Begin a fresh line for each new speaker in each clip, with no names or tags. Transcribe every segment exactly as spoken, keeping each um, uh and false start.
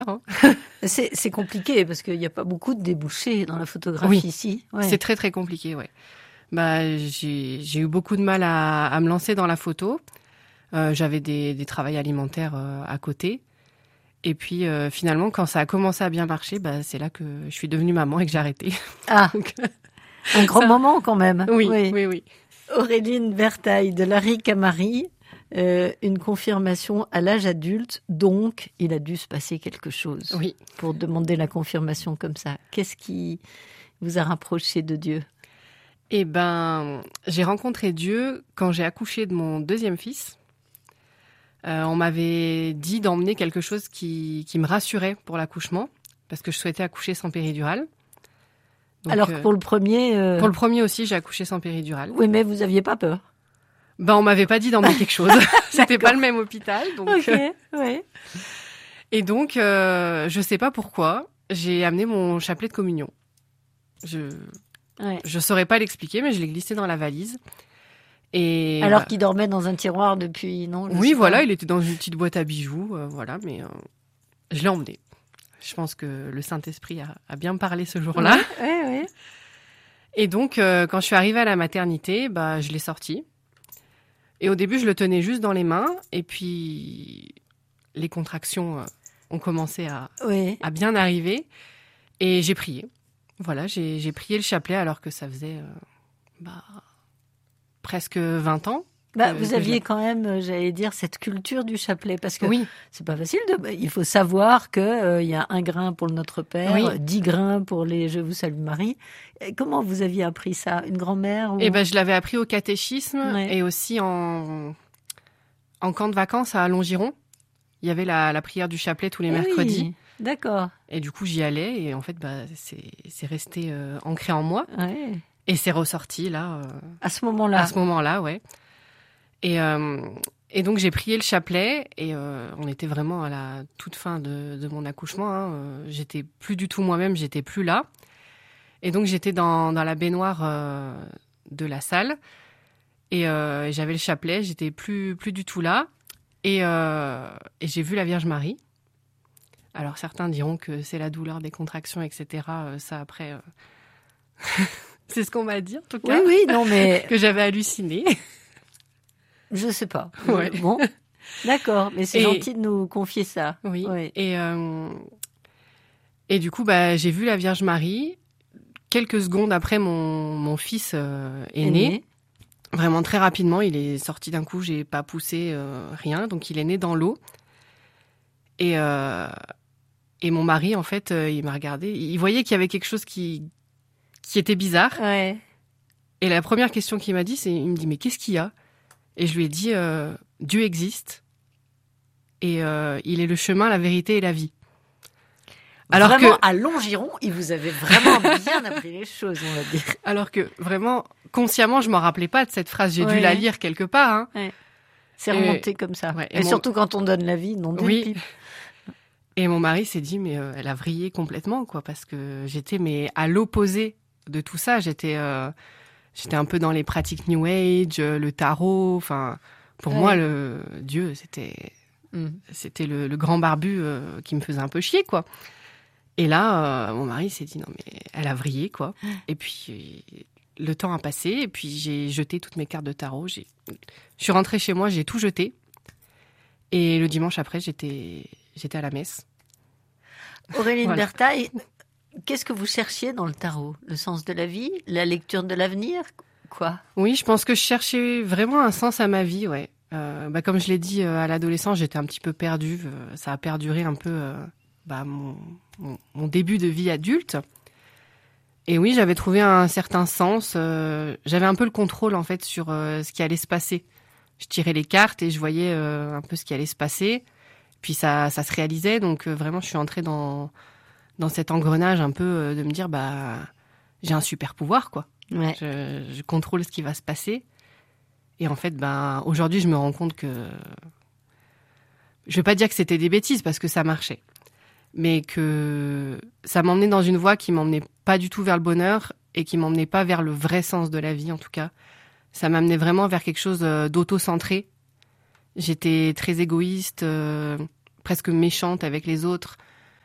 Hein.
C'est, c'est compliqué parce qu'il n'y a pas beaucoup de débouchés dans la photographie
Oui,
ici. Ouais.
c'est très très compliqué, ouais. Bah, j'ai, j'ai eu beaucoup de mal à, à me lancer dans la photo. Euh, j'avais des, des travails alimentaires euh, à côté. Et puis euh, finalement, quand ça a commencé à bien marcher, bah, c'est là que je suis devenue maman et que j'ai arrêté.
Ah,
Donc,
un grand
ça-
moment quand même.
oui, oui, oui, oui.
Auréline Bertaille de Larry Camari, euh, une confirmation à l'âge adulte, donc il a dû se passer quelque chose
Oui.
pour demander la confirmation comme ça. Qu'est-ce qui vous a rapproché de Dieu?
Eh ben, j'ai rencontré Dieu quand j'ai accouché de mon deuxième fils. Euh, on m'avait dit d'emmener quelque chose qui, qui me rassurait pour l'accouchement, parce que je souhaitais accoucher sans péridurale. Donc,
Alors que
euh,
pour le premier, euh,
pour le premier aussi, j'ai accouché sans péridurale.
oui, mais vous aviez pas peur.
Ben, on m'avait pas dit d'emmener quelque chose. C'était pas le même hôpital. Donc,
Ok,
euh,
oui.
Et donc, euh, je sais pas pourquoi, j'ai amené mon chapelet de communion. Je
Ouais.
je saurais pas l'expliquer, mais je l'ai glissé dans la valise. Et
Alors
bah,
qu'il dormait dans un tiroir depuis, non je
oui,
sais
voilà,
pas.
il était dans une petite boîte à bijoux, euh, voilà, mais euh, je l'ai emmené. Je pense que le Saint-Esprit a, a bien parlé ce jour-là.
Oui, oui.
Et donc, euh, quand je suis arrivée à la maternité, bah, je l'ai sorti. Et au début, je le tenais juste dans les mains. Et puis, les contractions euh, ont commencé à,
Oui.
à bien arriver. Et j'ai prié. Voilà, j'ai, j'ai prié le chapelet alors que ça faisait euh, bah, presque vingt ans.
Bah,
que-
vous
que je
aviez
l'ai-
quand même, euh, j'allais dire, cette culture du chapelet, parce que
Oui,
c'est pas facile de. Il faut savoir que euh, il y a un grain pour le Notre Père,
Oui.
euh, dix grains pour les Je vous salue Marie. Et comment vous aviez appris ça? Une grand-mère ou...
et ben je l'avais appris au catéchisme
Ouais.
et aussi en, en camp de vacances à Longiron. Il y avait la, la prière du chapelet tous les
Eh
mercredis.
oui, d'accord.
Et du coup, j'y allais et en fait, bah, c'est, c'est resté euh, ancré en moi.
Ouais.
Et c'est ressorti là, euh,
À ce moment-là.
à ce moment-là, ouais. Et, euh, et donc, j'ai prié le chapelet et euh, on était vraiment à la toute fin de, de mon accouchement. Hein. Euh, J'étais plus du tout moi-même, j'étais plus là. Et donc, j'étais dans, dans la baignoire euh, de la salle et, euh, et j'avais le chapelet, j'étais plus, plus du tout là. Et, euh, et j'ai vu la Vierge Marie. Alors, certains diront que c'est la douleur des contractions, et cetera. Euh, ça, après, euh, c'est ce qu'on m'a dit, en tout
Oui,
cas,
oui, non, mais
que j'avais halluciné.
je sais pas.
Ouais.
Bon, d'accord, mais c'est
Et-
gentil de nous confier ça.
Oui.
Ouais.
Et, euh, et du coup, bah, j'ai vu la Vierge Marie. Quelques secondes après, mon, mon fils euh, est,
Est
né.
né.
Vraiment très rapidement. Il est sorti d'un coup, j'ai pas poussé euh, rien. Donc, il est né dans l'eau. Et, euh, et mon mari, en fait, euh, il m'a regardé. Il voyait qu'il y avait quelque chose qui, qui était bizarre.
Ouais.
Et la première question qu'il m'a dit, c'est, il me dit, mais qu'est-ce qu'il y a? Et je lui ai dit, euh, Dieu existe. Et euh, il est le chemin, la vérité et la vie. Alors
vraiment,
que,
à Longiron, il vous avait vraiment bien appris les choses, on va dire.
alors que vraiment, consciemment, je m'en rappelais pas de cette phrase. J'ai
Ouais.
dû la lire quelque part. Hein.
C'est
Et-
remonté comme ça.
ouais, et
et
mon-
surtout quand on donne la vie, non d'une
Oui.
pipe.
Et mon mari s'est dit, mais euh, elle a vrillé complètement, quoi, parce que j'étais mais à l'opposé de tout ça. J'étais, euh, j'étais un peu dans les pratiques New Age, euh, le tarot. Enfin, pour
Ouais.
moi, le Dieu, c'était,
Mm.
c'était le, le grand barbu euh, qui me faisait un peu chier, quoi. Et là, euh, mon mari s'est dit, non, mais elle a vrillé, quoi. Et puis, euh, le temps a passé, et puis j'ai jeté toutes mes cartes de tarot. J'ai... Je suis rentrée chez moi, j'ai tout jeté. Et le dimanche après, j'étais, j'étais à la messe.
Auréline
Voilà.
Bertaille, qu'est-ce que vous cherchiez dans le tarot? Le sens de la vie? La lecture de l'avenir? Quoi?
Oui, je pense que je cherchais vraiment un sens à ma vie, ouais. Euh, bah, comme je l'ai dit, euh, à l'adolescence, j'étais un petit peu perdue. Euh, ça a perduré un peu euh, bah, mon, mon, mon début de vie adulte. Et oui, j'avais trouvé un certain sens. euh, j'avais un peu le contrôle, en fait, sur euh, ce qui allait se passer. Je tirais les cartes et je voyais euh, un peu ce qui allait se passer. Puis ça, ça se réalisait. Donc euh, vraiment, je suis entrée dans, dans cet engrenage un peu euh, de me dire, bah, j'ai un super pouvoir, quoi.
Ouais.
Je, je contrôle ce qui va se passer. Et en fait, ben, aujourd'hui, je me rends compte que... Je vais pas dire que c'était des bêtises, parce que ça marchait. Mais que ça m'emmenait dans une voie qui m'emmenait pas du tout vers le bonheur et qui m'emmenait pas vers le vrai sens de la vie, en tout cas. Ça m'amenait vraiment vers quelque chose euh, d'auto-centré. J'étais très égoïste, euh, presque méchante avec les autres.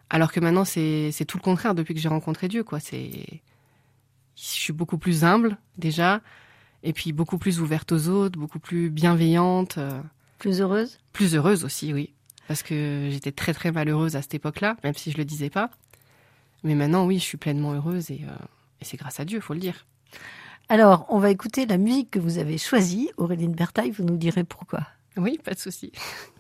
Alors que maintenant, c'est, c'est tout le contraire depuis que j'ai rencontré Dieu, quoi. C'est, je suis beaucoup plus humble, déjà, et puis beaucoup plus ouverte aux autres, beaucoup plus bienveillante. Euh,
plus heureuse ?
Plus heureuse aussi, oui. Parce que j'étais très, très malheureuse à cette époque-là, même si je le disais pas. Mais maintenant, oui, je suis pleinement heureuse et, euh, et c'est grâce à Dieu, il faut le dire.
Alors, on va écouter la musique que vous avez choisie. Auréline Bertaille, vous nous direz pourquoi.
Oui, pas de souci.